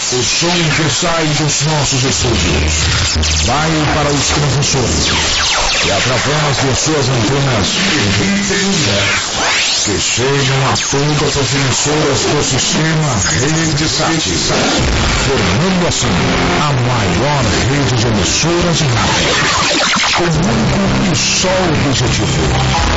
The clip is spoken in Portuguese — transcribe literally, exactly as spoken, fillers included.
O som que sai dos nossos estúdios vai para os transmissores e através de suas antenas que chegam a todas as emissoras do sistema Rede Sat, formando assim a maior rede de emissoras de rádio, com um único e só objetivo: